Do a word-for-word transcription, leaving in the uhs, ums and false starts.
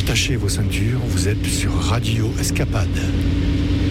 attachez vos ceintures, vous êtes sur Radio Escapade.